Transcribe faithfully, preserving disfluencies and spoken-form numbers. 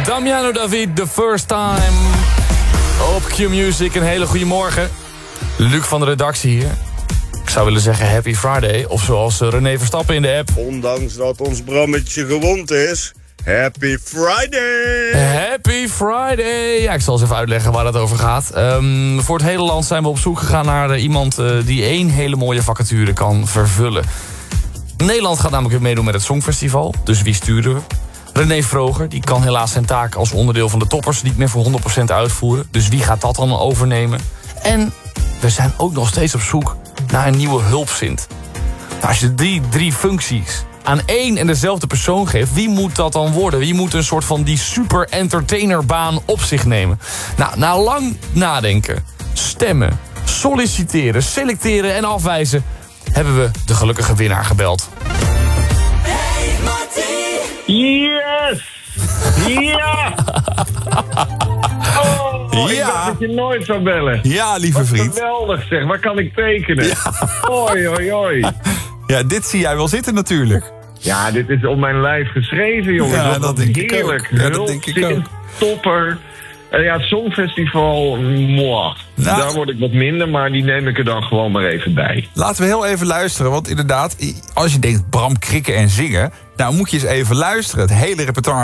Damiano David, The First Time. Op Q-Music, een hele goede morgen. Luc van de redactie hier. Ik zou willen zeggen Happy Friday. Of zoals René Verstappen in de app. Ondanks dat ons Brammetje gewond is, Happy Friday! Happy Friday! Ja, ik zal eens even uitleggen waar het over gaat. Um, voor het hele land zijn we op zoek gegaan naar uh, iemand uh, die één hele mooie vacature kan vervullen. Nederland gaat namelijk weer meedoen met het Songfestival. Dus wie sturen we? René Vroger, die kan helaas zijn taak als onderdeel van de toppers niet meer voor honderd procent uitvoeren. Dus wie gaat dat dan overnemen? En we zijn ook nog steeds op zoek naar een nieuwe hulpzint. Nou, als je die drie functies aan één en dezelfde persoon geeft, wie moet dat dan worden? Wie moet een soort van die super entertainerbaan op zich nemen? Nou, na lang nadenken, stemmen, solliciteren, selecteren en afwijzen, hebben we de gelukkige winnaar gebeld. Yes! Ja! Oh, ik Ja. dacht dat je nooit zou bellen. Ja, lieve Wat vriend. geweldig zeg, waar kan ik tekenen? Ja. Oi, oi, oi. Ja, dit zie jij wel zitten natuurlijk. Ja, dit is op mijn lijf geschreven, jongens. Ja, Wat dat denk ik heerlijk. ook. Ja, dat denk ik Hulpzin, ook. Topper. Uh, ja, het Songfestival, moi. Nou. Daar word ik wat minder, maar die neem ik er dan gewoon maar even bij. Laten we heel even luisteren, want inderdaad, als je denkt Bram Krikken en zingen, nou moet je eens even luisteren. Het hele repertoire